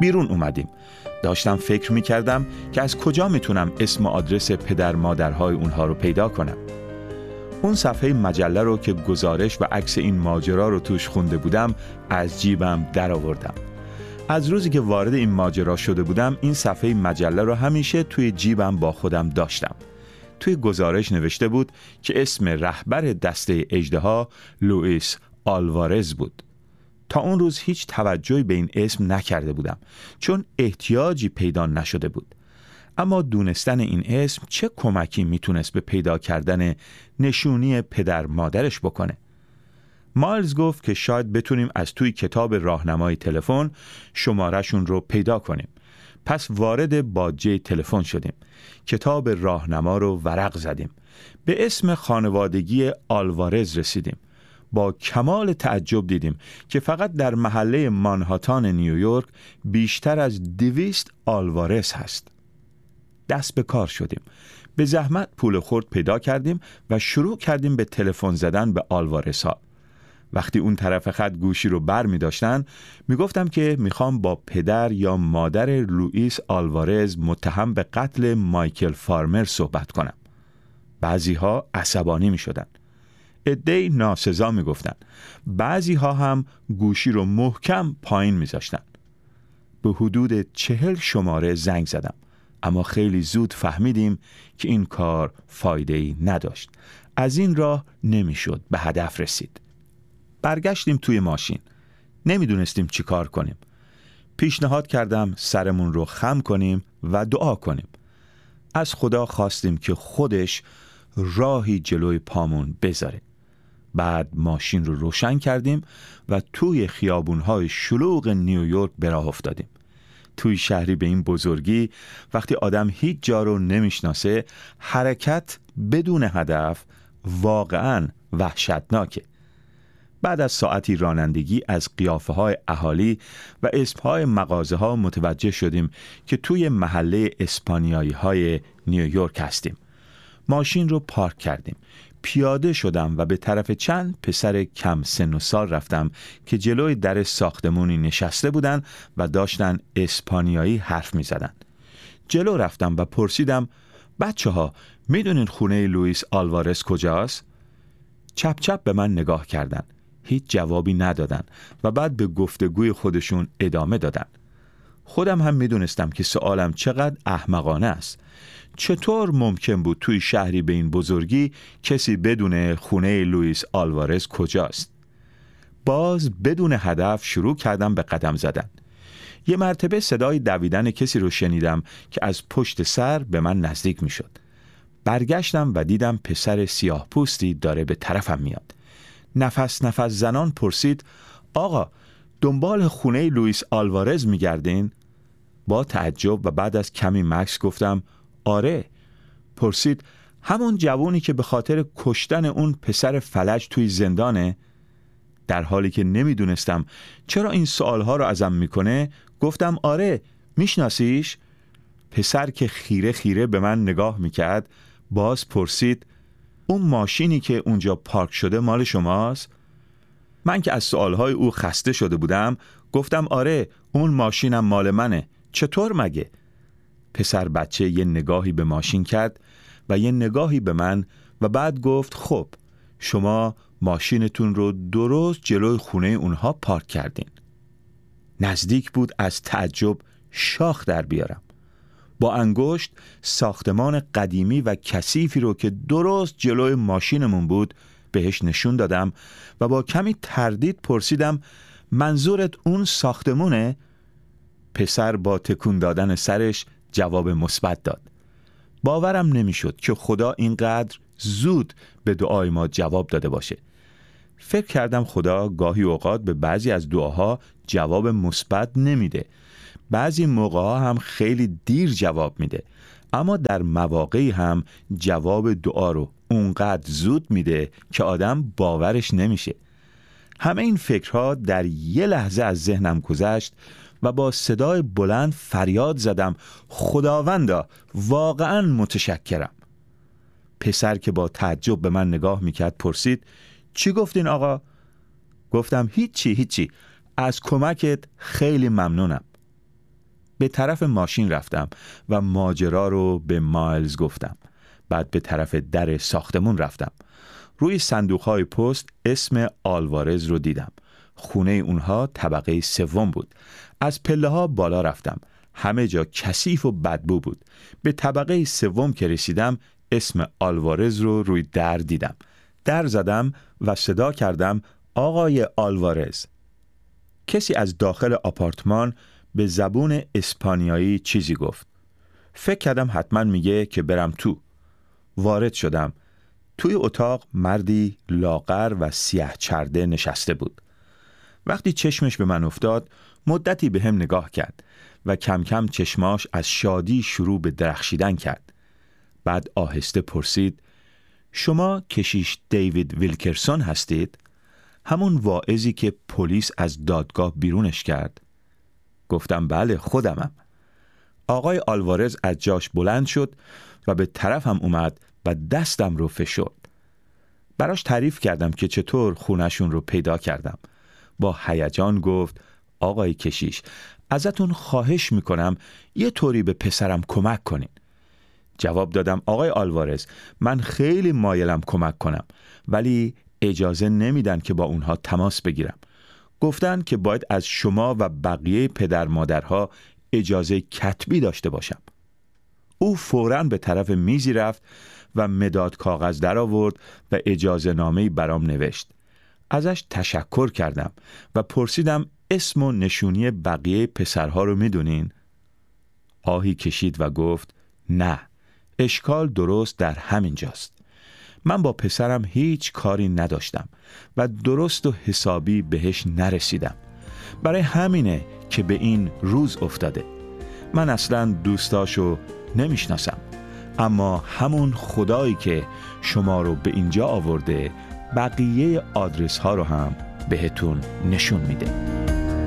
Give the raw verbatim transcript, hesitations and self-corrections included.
بیرون اومدیم. داشتم فکر میکردم که از کجا میتونم اسم و آدرس پدر مادرهای اونها رو پیدا کنم. اون صفحه مجله رو که گزارش و عکس این ماجرا رو توش خونده بودم از جیبم در آوردم. از روزی که وارد این ماجرا شده بودم این صفحه مجله رو همیشه توی جیبم با خودم داشتم. توی گزارش نوشته بود که اسم رهبر دسته اژدها لوئیس آلوارز بود. تا اون روز هیچ توجهی به این اسم نکرده بودم چون احتیاجی پیدا نشده بود. اما دونستن این اسم چه کمکی میتونست به پیدا کردن نشونی پدر مادرش بکنه؟ مایلز گفت که شاید بتونیم از توی کتاب راهنمای تلفن شمارهشون رو پیدا کنیم. پس وارد باجه تلفن شدیم. کتاب راهنما رو ورق زدیم. به اسم خانوادگی آلوارز رسیدیم. با کمال تعجب دیدیم که فقط در محله مانهاتان نیویورک بیشتر از دویست آلوارز هست. دست به کار شدیم. به زحمت پول خرد پیدا کردیم و شروع کردیم به تلفن زدن به آلوارز ها. وقتی اون طرف خط گوشی رو بر می داشتن می گفتم که می خوام با پدر یا مادر لوئیس آلوارز متهم به قتل مایکل فارمر صحبت کنم. بعضی ها عصبانی می شدن. عده‌ای ناسزا می گفتن. بعضی ها هم گوشی رو محکم پایین می زاشتن. به حدود چهل شماره زنگ زدم. اما خیلی زود فهمیدیم که این کار فایده‌ای نداشت. از این راه نمیشد به هدف رسید. برگشتیم توی ماشین. نمیدونستیم چی کار کنیم. پیشنهاد کردم سرمون رو خم کنیم و دعا کنیم. از خدا خواستیم که خودش راهی جلوی پامون بذاره. بعد ماشین رو روشن کردیم و توی خیابون‌های شلوغ نیویورک به راه افتادیم. توی شهری به این بزرگی وقتی آدم هیچ جا رو نمیشناسه، حرکت بدون هدف واقعاً وحشتناکه. بعد از ساعتی رانندگی از قیافه‌های اهالی و اسمهای مغازه‌ها متوجه شدیم که توی محله اسپانیایی‌های نیویورک هستیم. ماشین رو پارک کردیم. پیاده شدم و به طرف چند پسر کم سن و سال رفتم که جلوی در ساختمونی نشسته بودن و داشتن اسپانیایی حرف می زدن. جلو رفتم و پرسیدم بچه ها می دونین خونه لوئیس آلوارز کجاست؟ چپ چپ به من نگاه کردن. هیچ جوابی ندادن و بعد به گفتگوی خودشون ادامه دادن. خودم هم می دونستم که سوالم چقدر احمقانه است. چطور ممکن بود توی شهری به این بزرگی کسی بدونه خونه لوئیس آلوارز کجاست؟ باز بدون هدف شروع کردم به قدم زدن. یه مرتبه صدای دویدن کسی رو شنیدم که از پشت سر به من نزدیک می شد. برگشتم و دیدم پسر سیاه پوستی داره به طرفم میاد. نفس نفس زنان پرسید آقا دنبال خونه لوئیس آلوارز می گردین؟ با تعجب و بعد از کمی مکث گفتم آره. پرسید همون جوونی که به خاطر کشتن اون پسر فلج توی زندانه؟ در حالی که نمیدونستم چرا این سوالها رو ازم میکنه گفتم آره. میشناسیش؟ پسر که خیره خیره به من نگاه میکرد باز پرسید اون ماشینی که اونجا پارک شده مال شماست؟ من که از سوالهای او خسته شده بودم گفتم آره اون ماشینم مال منه. چطور مگه؟ پسر بچه یه نگاهی به ماشین کرد و یه نگاهی به من و بعد گفت خب شما ماشینتون رو درست جلوی خونه اونها پارک کردین. نزدیک بود از تعجب شاخ در بیارم. با انگشت ساختمان قدیمی و کثیفی رو که درست جلوی ماشینمون بود بهش نشون دادم و با کمی تردید پرسیدم منظورت اون ساختمونه؟ پسر با تکون دادن سرش جواب مثبت داد. باورم نمیشد که خدا اینقدر زود به دعای ما جواب داده باشه. فکر کردم خدا گاهی اوقات به بعضی از دعاها جواب مثبت نمیده. بعضی موقعها هم خیلی دیر جواب میده. اما در مواقعی هم جواب دعا رو اونقدر زود میده که آدم باورش نمیشه. همه این فکرها در یه لحظه از ذهنم گذشت و با صدای بلند فریاد زدم خداوندا واقعا متشکرم. پسر که با تعجب به من نگاه میکرد پرسید چی گفتین آقا؟ گفتم هیچی هیچی از کمکت خیلی ممنونم. به طرف ماشین رفتم و ماجرا رو به مایلز گفتم. بعد به طرف در ساختمون رفتم. روی صندوق‌های پست اسم آلوارز رو دیدم. خونه اونها طبقه سوم بود. از پله‌ها بالا رفتم. همه جا کثیف و بدبو بود. به طبقه سوم که رسیدم اسم آلوارز رو روی در دیدم. در زدم و صدا کردم آقای آلوارز. کسی از داخل آپارتمان به زبون اسپانیایی چیزی گفت. فکر کردم حتما میگه که برم تو. وارد شدم. توی اتاق مردی لاغر و سیاه چرده نشسته بود. وقتی چشمش به من افتاد مدتی به هم نگاه کرد و کم کم چشماش از شادی شروع به درخشیدن کرد. بعد آهسته پرسید شما کشیش دیوید ویلکرسون هستید؟ همون واعظی که پلیس از دادگاه بیرونش کرد؟ گفتم بله خودمم. آقای آلوارز از جاش بلند شد و به طرفم اومد و دستم رو فشرد. براش تعریف کردم که چطور خونشون رو پیدا کردم. با هیجان گفت آقای کشیش ازتون خواهش میکنم یه طوری به پسرم کمک کنین. جواب دادم آقای آلوارز من خیلی مایلم کمک کنم ولی اجازه نمیدن که با اونها تماس بگیرم. گفتن که باید از شما و بقیه پدر مادرها اجازه کتبی داشته باشم. او فوراً به طرف میزی رفت و مداد کاغذ در آورد و اجازه نامه‌ای برام نوشت. ازش تشکر کردم و پرسیدم اسم و نشونی بقیه پسرها رو میدونین؟ آهی کشید و گفت نه، اشکال درست در همین جاست. من با پسرم هیچ کاری نداشتم و درست و حسابی بهش نرسیدم. برای همینه که به این روز افتاده. من اصلاً دوستاشو نمیشناسم، اما همون خدایی که شما رو به اینجا آورده بقیه آدرس ها رو هم بهتون نشون میده.